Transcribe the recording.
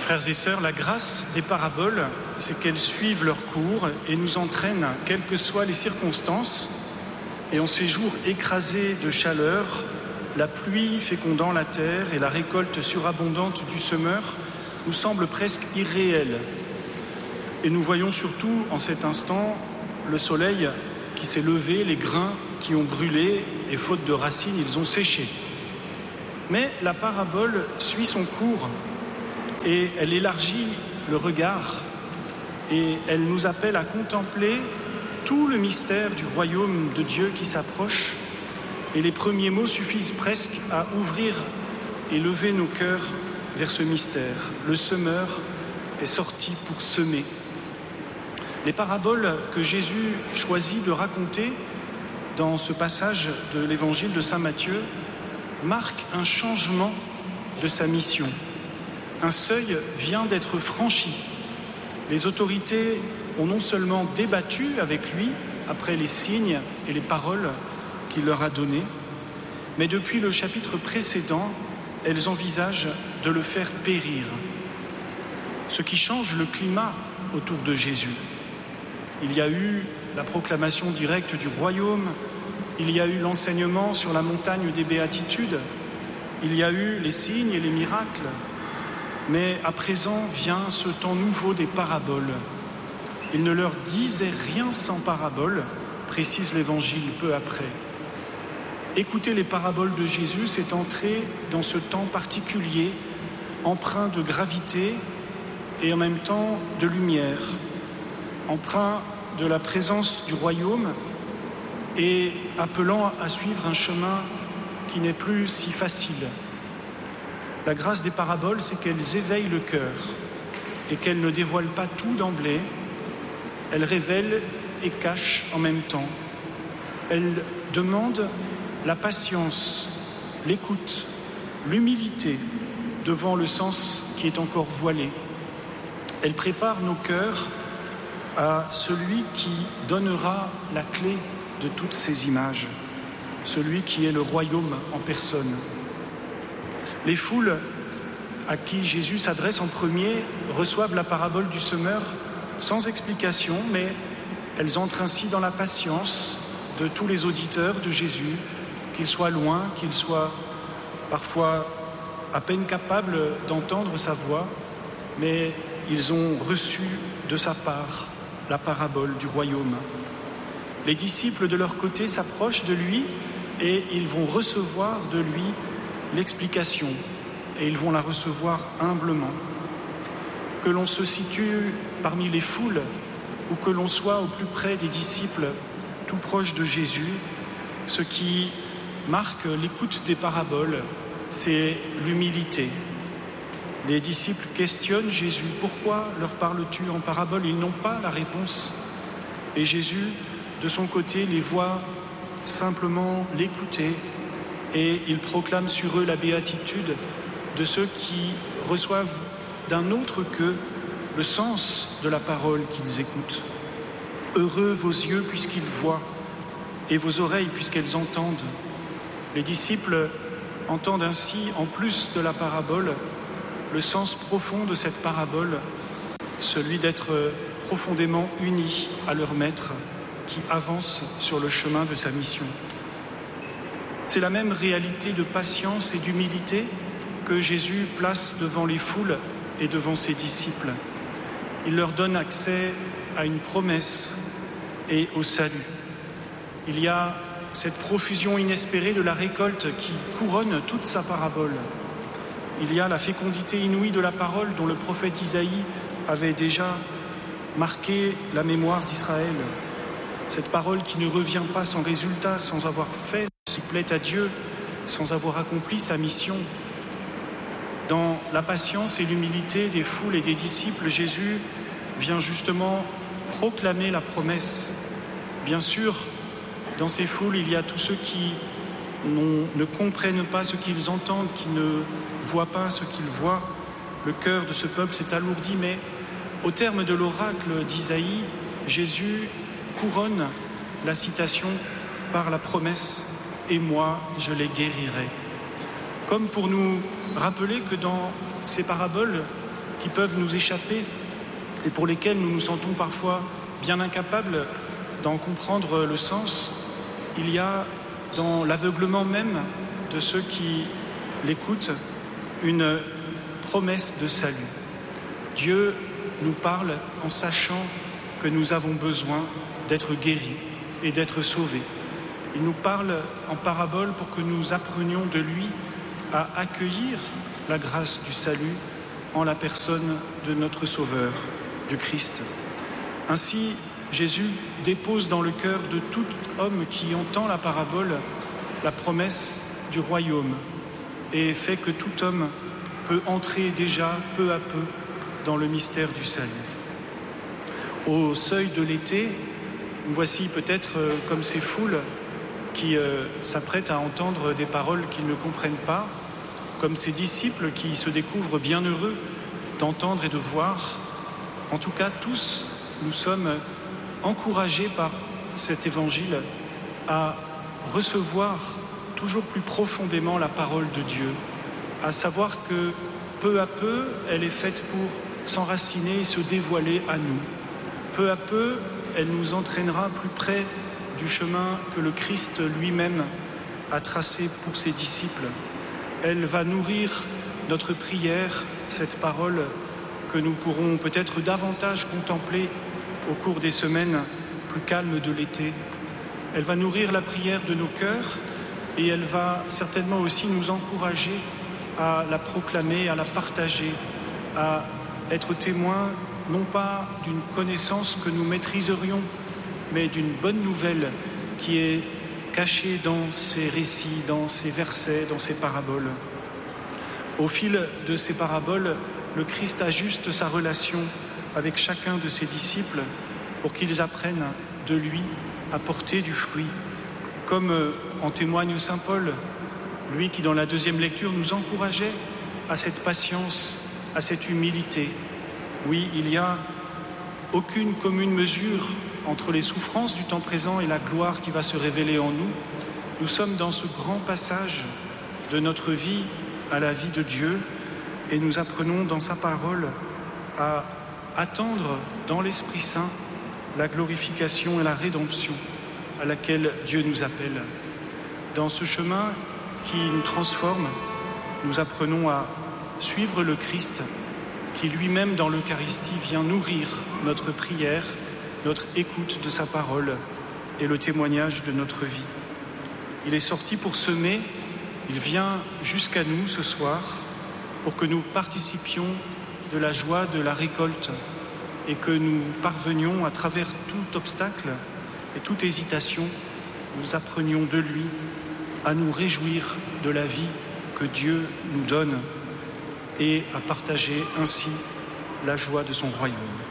Frères et sœurs, la grâce des paraboles, c'est qu'elles suivent leur cours et nous entraînent, quelles que soient les circonstances. Et en ces jours écrasés de chaleur, la pluie fécondant la terre et la récolte surabondante du semeur nous semblent presque irréelles. Et nous voyons surtout en cet instant le soleil qui s'est levé, les grains qui ont brûlé et faute de racines, ils ont séché. Mais la parabole suit son cours et elle élargit le regard et elle nous appelle à contempler tout le mystère du royaume de Dieu qui s'approche. Et les premiers mots suffisent presque à ouvrir et lever nos cœurs vers ce mystère. Le semeur est sorti pour semer. Les paraboles que Jésus choisit de raconter dans ce passage de l'évangile de saint Matthieu marquent un changement de sa mission. Un seuil vient d'être franchi. Les autorités ont non seulement débattu avec lui après les signes et les paroles qu'il leur a données, mais depuis le chapitre précédent, elles envisagent de le faire périr. Ce qui change le climat autour de Jésus. Il y a eu la proclamation directe du royaume, il y a eu l'enseignement sur la montagne des béatitudes, il y a eu les signes et les miracles, mais à présent vient ce temps nouveau des paraboles. Il ne leur disait rien sans paraboles, précise l'Évangile peu après. Écouter les paraboles de Jésus, c'est entrer dans ce temps particulier, empreint de gravité et en même temps de lumière, empreint de la présence du royaume et appelant à suivre un chemin qui n'est plus si facile. La grâce des paraboles, c'est qu'elles éveillent le cœur et qu'elles ne dévoilent pas tout d'emblée. Elles révèlent et cachent en même temps. Elles demandent la patience, l'écoute, l'humilité devant le sens qui est encore voilé. Elles préparent nos cœurs à celui qui donnera la clé de toutes ces images, celui qui est le royaume en personne. Les foules à qui Jésus s'adresse en premier reçoivent la parabole du semeur sans explication, mais elles entrent ainsi dans la patience de tous les auditeurs de Jésus, qu'ils soient loin, qu'ils soient parfois à peine capables d'entendre sa voix, mais ils ont reçu de sa part la parabole du royaume. Les disciples de leur côté s'approchent de lui et ils vont recevoir de lui l'explication et ils vont la recevoir humblement. Que l'on se situe parmi les foules ou que l'on soit au plus près des disciples, tout proche de Jésus, ce qui marque l'écoute des paraboles, c'est l'humilité. Les disciples questionnent Jésus. Pourquoi leur parles-tu en parabole ? Ils n'ont pas la réponse. Et Jésus, de son côté, les voit simplement l'écouter et il proclame sur eux la béatitude de ceux qui reçoivent d'un autre qu'eux le sens de la parole qu'ils écoutent. Heureux vos yeux puisqu'ils voient et vos oreilles puisqu'elles entendent. Les disciples entendent ainsi, en plus de la parabole, le sens profond de cette parabole, celui d'être profondément unis à leur maître qui avance sur le chemin de sa mission. C'est la même réalité de patience et d'humilité que Jésus place devant les foules et devant ses disciples. Il leur donne accès à une promesse et au salut. Il y a cette profusion inespérée de la récolte qui couronne toute sa parabole. Il y a la fécondité inouïe de la parole dont le prophète Isaïe avait déjà marqué la mémoire d'Israël. Cette parole qui ne revient pas sans résultat, sans avoir fait ce qui plaît à Dieu, sans avoir accompli sa mission. Dans la patience et l'humilité des foules et des disciples, Jésus vient justement proclamer la promesse. Bien sûr, dans ces foules, il y a tous ceux qui ne comprennent pas ce qu'ils entendent, qui ne voient pas ce qu'ils voient. Le cœur de ce peuple s'est alourdi, mais au terme de l'oracle d'Isaïe, Jésus couronne la citation par la promesse « Et moi, je les guérirai ». Comme pour nous rappeler que dans ces paraboles, qui peuvent nous échapper et pour lesquels nous nous sentons parfois bien incapables d'en comprendre le sens, il y a dans l'aveuglement même de ceux qui l'écoutent une promesse de salut. Dieu nous parle en sachant que nous avons besoin d'être guéris et d'être sauvés. Il nous parle en parabole pour que nous apprenions de lui à accueillir la grâce du salut en la personne de notre Sauveur, du Christ. Ainsi, Jésus dépose dans le cœur de tout homme qui entend la parabole la promesse du royaume et fait que tout homme peut entrer déjà peu à peu dans le mystère du salut. Au seuil de l'été, nous voici peut-être comme ces foules qui s'apprêtent à entendre des paroles qu'ils ne comprennent pas, comme ces disciples qui se découvrent bien heureux d'entendre et de voir. En tout cas, tous, nous sommes encouragés par cet évangile à recevoir toujours plus profondément la parole de Dieu, à savoir que peu à peu, elle est faite pour s'enraciner et se dévoiler à nous. Peu à peu, elle nous entraînera plus près du chemin que le Christ lui-même a tracé pour ses disciples. Elle va nourrir notre prière, cette parole que nous pourrons peut-être davantage contempler au cours des semaines plus calmes de l'été. Elle va nourrir la prière de nos cœurs et elle va certainement aussi nous encourager à la proclamer, à la partager, à être témoins non pas d'une connaissance que nous maîtriserions, mais d'une bonne nouvelle qui est cachée dans ces récits, dans ces versets, dans ces paraboles. Au fil de ces paraboles, le Christ ajuste sa relation avec chacun de ses disciples pour qu'ils apprennent de lui à porter du fruit. Comme en témoigne saint Paul, lui qui dans la deuxième lecture nous encourageait à cette patience, à cette humilité. Oui, il n'y a aucune commune mesure entre les souffrances du temps présent et la gloire qui va se révéler en nous. Nous sommes dans ce grand passage de notre vie à la vie de Dieu et nous apprenons dans sa parole à attendre dans l'Esprit Saint la glorification et la rédemption à laquelle Dieu nous appelle. Dans ce chemin qui nous transforme, nous apprenons à suivre le Christ qui lui-même dans l'Eucharistie vient nourrir notre prière, notre écoute de sa parole et le témoignage de notre vie. Il est sorti pour semer, il vient jusqu'à nous ce soir pour que nous participions de la joie de la récolte et que nous parvenions à travers tout obstacle et toute hésitation, nous apprenions de lui à nous réjouir de la vie que Dieu nous donne et à partager ainsi la joie de son royaume.